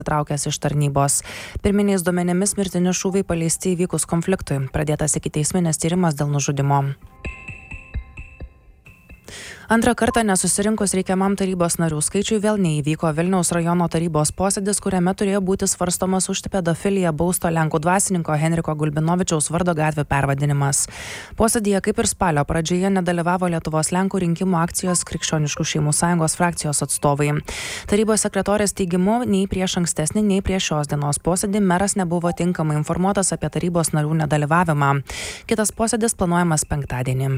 traukęs iš tarnybos. Pirminiais duomenimis mirtini šūviai paleisti įvykus konfliktui. Pradėtas ikiteisminis tyrimas dėl nužudymo. Antrą kartą nesusirinkus reikiamam tarybos narių skaičiui vėl neįvyko Vilniaus rajono tarybos posėdis, kuriame turėjo būti svarstomas už pedofiliją bausto lenkų dvasininko Henriko Gulbinovičiaus vardo gatvių pervadinimas. Posėdyje, kaip ir spalio pradžioje, nedalyvavo Lietuvos Lenkų rinkimų akcijos Krikščioniškų šeimų sąjungos frakcijos atstovai. Tarybos sekretorės teigimu, nei prieš ankstesnį, nei prieš šios dienos posėdį meras nebuvo tinkamai informuotas apie tarybos narių nedalyvavimą. Kitas posėdis planuojamas penktadienį.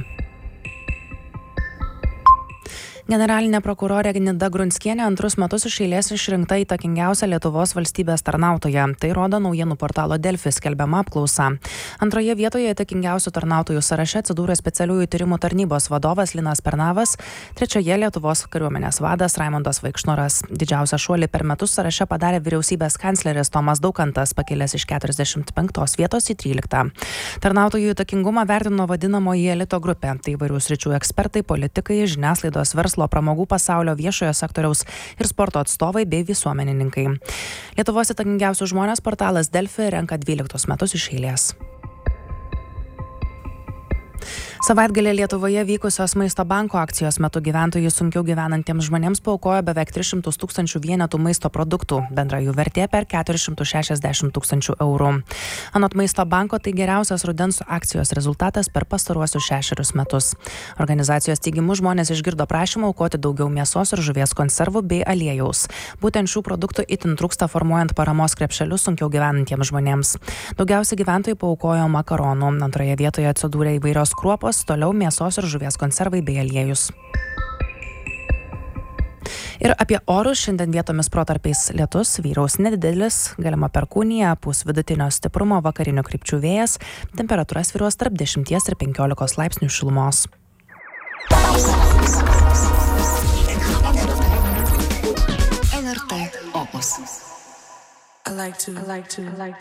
Generalinė prokurorė Nida Grunskienė antrus metus iš eilės išrinkta įtakingiausia Lietuvos valstybės tarnautoja. Tai rodo naujienų portalo Delfi skelbiama apklausa. Antroje vietoje įtakingiausių tarnautojų sąraše atsidūrė specialiųjų tyrimų tarnybos vadovas Linas Pernavas, trečioje Lietuvos kariuomenės vadas Raimondas Vaikšnoras. Didžiausią šuolį per metus sąraše padarė vyriausybės kancleris Tomas Daukantas, pakilęs iš 45 vietos į 13. Tarnautojų įtakingumą vertino vadinamoji elito grupė. Tai įvairių sričių ekspertai, politikai, žiniasklaidos, verslo, pramogų pasaulio, viešojo sektoriaus ir sporto atstovai bei visuomenininkai. Lietuvos įtakingiausių žmonės portalas Delfi renka 12 metus iš eilės. Savaitgalį Lietuvoje vykusios Maisto banko akcijos metu gyventojai sunkiau gyvenantiems žmonėms paaukojo beveik 300 000 vienetų maisto produktų, bendra jų vertė per 460 000 eurų. Anot Maisto banko, tai geriausias rudens akcijos rezultatas per pastaruosius 6 metus. Organizacijos teigimu žmonės išgirdo prašymą aukoti daugiau mėsos ir žuvies konservų bei aliejaus. Būtent šių produktų itin trūksta formuojant paramos krepšelius sunkiau gyvenantiems žmonėms. Daugiausiai gyventojai paaukojo makaronų, antroje vietoje atsidūrė įvairios kruopos, toliau mėsos ir žuvies konservai bei aliejus. Ir apie orus šiandien vietomis protarpiais lietus, vyraus nedidelis, galima perkūnija, pūs vidutinio stiprumo vakarinių krypčių vėjas, temperatūra svyruos tarp 10 ir 15 laipsnių šilumos. LRT Opus. I like to